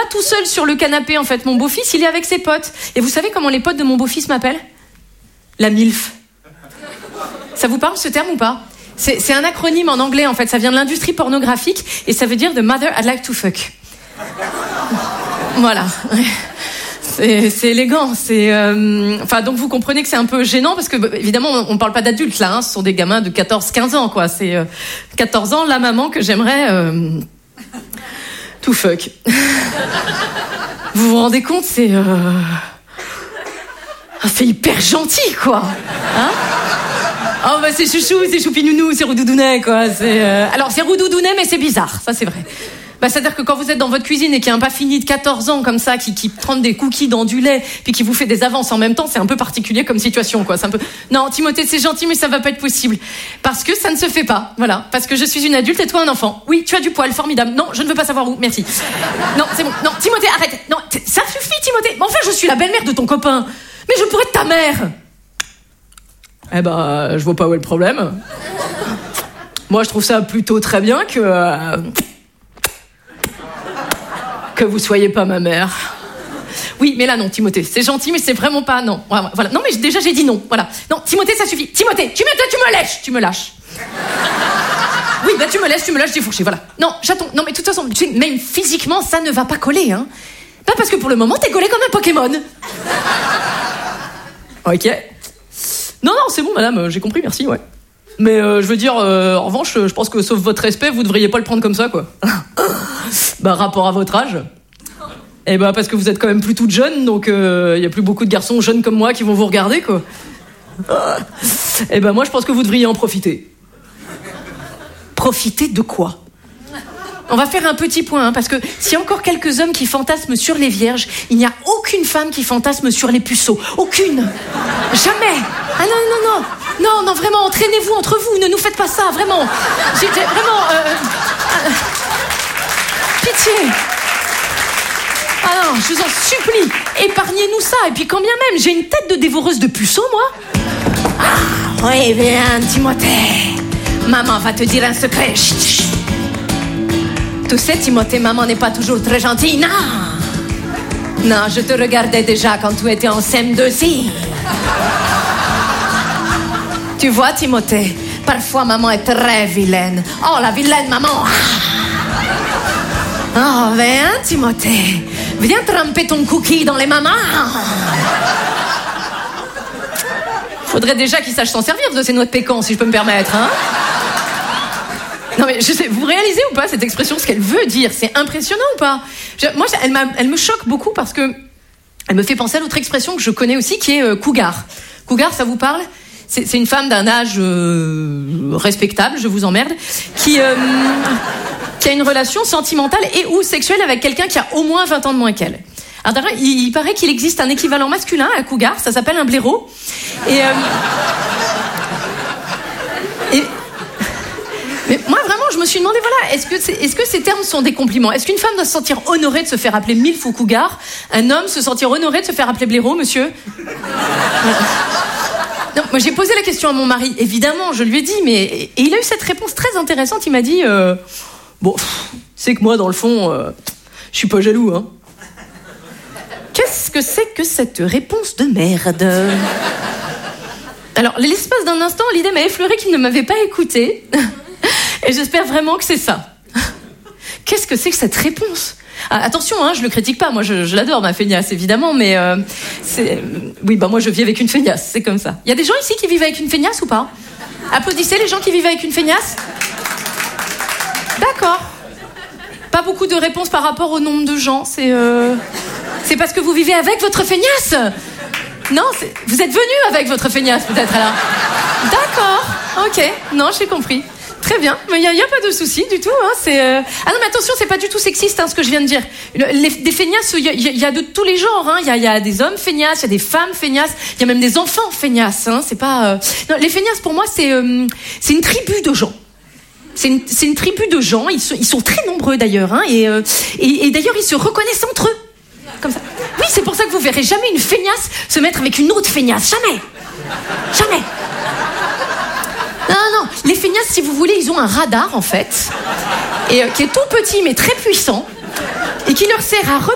tout seul sur le canapé, en fait. Mon beau-fils, il est avec ses potes. Et vous savez comment les potes de mon beau-fils m'appellent ? La MILF. Ça vous parle, ce terme, ou pas ? C'est un acronyme en anglais, en fait. Ça vient de l'industrie pornographique et ça veut dire The Mother I'd Like to Fuck. Voilà. C'est élégant. Enfin, donc vous comprenez que c'est un peu gênant parce que, évidemment, on parle pas d'adultes, là. Hein. Ce sont des gamins de 14-15 ans, quoi. C'est 14 ans, la maman que j'aimerais to fuck. Vous vous rendez compte, c'est hyper gentil, quoi. Hein ? Oh bah c'est chouchou, c'est choupinounou, c'est roudoudounet, quoi. Alors c'est roudoudounet, mais c'est bizarre, ça c'est vrai. Bah c'est-à-dire que quand vous êtes dans votre cuisine et qu'il y a un pas fini de 14 ans comme ça qui prend des cookies dans du lait puis qui vous fait des avances en même temps, c'est un peu particulier comme situation, quoi. C'est un peu... Non, Timothée, c'est gentil, mais ça va pas être possible. Parce que ça ne se fait pas, voilà. Parce que je suis une adulte et toi un enfant. Oui, tu as du poil, formidable. Non, je ne veux pas savoir où, merci. Non, c'est bon. Non, Timothée, arrête. Non, ça suffit, Timothée. Enfin, je suis la belle-mère de ton copain. Mais je pourrais être ta mère. Eh ben, je vois pas où est le problème. Moi, je trouve ça plutôt très bien que vous soyez pas ma mère. Oui, mais là, non, Timothée. C'est gentil, mais c'est vraiment pas... Non, voilà. Non, mais déjà, j'ai dit non. Voilà. Non, Timothée, ça suffit. Timothée, tu me lèches. Tu me lâches. Oui, bah, tu me lâches des fourchés, voilà. Non, chaton. Non, mais de toute façon, tu sais, même physiquement, ça ne va pas coller, hein. Pas parce que pour le moment, t'es collé comme un Pokémon. Ok. Non, c'est bon, madame, j'ai compris, merci, ouais. Mais je veux dire, en revanche, je pense que sauf votre respect, vous devriez pas le prendre comme ça, quoi. Bah, rapport à votre âge. Eh bah, parce que vous êtes quand même plus toute jeune, donc y a plus beaucoup de garçons jeunes comme moi qui vont vous regarder, quoi. Eh bah, moi, je pense que vous devriez en profiter. Profiter de quoi ? On va faire un petit point, hein, parce que s'il y a encore quelques hommes qui fantasment sur les vierges, il n'y a aucune femme qui fantasme sur les puceaux. Aucune. Jamais. Ah non, vraiment, entraînez-vous entre vous, ne nous faites pas ça, vraiment. Vraiment, pitié. Ah non, je vous en supplie, épargnez-nous ça. Et puis quand bien même, j'ai une tête de dévoreuse de puceaux, moi. Ah, oui, bien, Timothée. Maman va te dire un secret. Chut, chut. Tu sais, Timothée, maman n'est pas toujours très gentille, non, je te regardais déjà quand tu étais en CM2, si. Tu vois, Timothée, parfois maman est très vilaine. Oh, la vilaine maman. Oh, viens, Timothée. Viens tremper ton cookie dans les mamans. Faudrait déjà qu'il sache s'en servir de ces noix de pécan, si je peux me permettre, hein. Non mais je sais, vous réalisez ou pas cette expression, ce qu'elle veut dire ? C'est impressionnant ou pas ? Moi, elle me choque beaucoup parce que elle me fait penser à l'autre expression que je connais aussi, qui est cougar. Cougar, ça vous parle ? C'est une femme d'un âge respectable, je vous emmerde, qui a une relation sentimentale et ou sexuelle avec quelqu'un qui a au moins 20 ans de moins qu'elle. Alors d'ailleurs, il paraît qu'il existe un équivalent masculin à cougar, ça s'appelle un blaireau. Mais moi, vraiment, je me suis demandé, voilà, est-ce que ces termes sont des compliments ? Est-ce qu'une femme doit se sentir honorée de se faire appeler milf ou cougar ? Un homme se sentir honoré de se faire appeler blaireau, monsieur ? Non, moi, j'ai posé la question à mon mari, évidemment, je lui ai dit, et il a eu cette réponse très intéressante. Il m'a dit, c'est que moi, dans le fond, je suis pas jaloux, hein. Qu'est-ce que c'est que cette réponse de merde ? Alors, l'espace d'un instant, l'idée m'a effleuré qu'il ne m'avait pas écoutée. Et j'espère vraiment que c'est ça. Qu'est-ce que c'est que cette réponse ? Attention, hein, je le critique pas. Moi, je l'adore, ma feignasse, évidemment. Mais oui, moi, je vis avec une feignasse. C'est comme ça. Il y a des gens ici qui vivent avec une feignasse ou pas ? Applaudissez les gens qui vivent avec une feignasse. D'accord. Pas beaucoup de réponses par rapport au nombre de gens. C'est parce que vous vivez avec votre feignasse ? Non, vous êtes venu avec votre feignasse, peut-être, alors. D'accord, ok. Non, j'ai compris. Très bien, mais il n'y a pas de souci du tout. Hein, Ah non, mais attention, c'est pas du tout sexiste, hein, ce que je viens de dire. Des feignasses, il y a de tous les genres. Hein. Il y a des hommes feignasses, il y a des femmes feignasses, il y a même des enfants feignasses. Hein. C'est pas... Non, les feignasses, pour moi, c'est une tribu de gens. C'est une tribu de gens, ils sont très nombreux d'ailleurs. Hein, et d'ailleurs, ils se reconnaissent entre eux. Comme ça. Oui, c'est pour ça que vous verrez jamais une feignasse se mettre avec une autre feignasse. Jamais. Jamais. Non. Les feignasses, si vous voulez, ils ont un radar, en fait, et qui est tout petit, mais très puissant, et qui leur sert à